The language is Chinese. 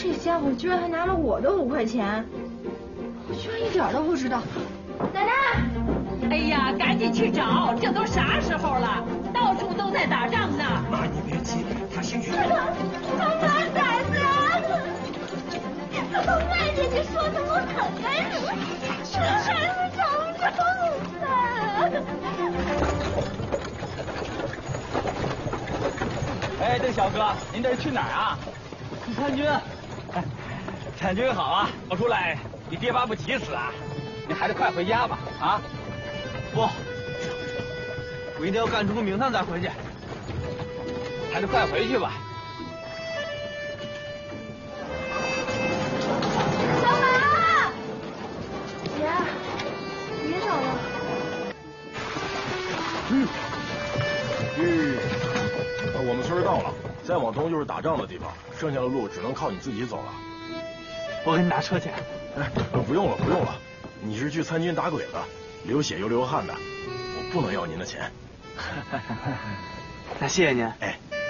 这家伙居然还拿了我的5块钱，我居然一点都不知道。奶奶， 哎呀，赶紧去找，这都啥时候了？到处都在打仗呢。 妈，你别急，他兴许…… 他妈崽子！他从外面就说的我很干什么？还是长虫的。 哎，这小哥，您这是去哪儿啊？去参军。哎，参军好啊！跑出来，你爹妈不急死啊？你还是快回家吧，啊！不，我一定要干出个名堂再回去。还是快回去吧。 小马，爷，别找了。 我们村到了，再往东就是打仗的地方，剩下的路只能靠你自己走了。 我给你拿车去。 哎，不用了，不用了，你是去参军打鬼的，流血又流汗的，我不能要您的钱。 那谢谢您。 哎，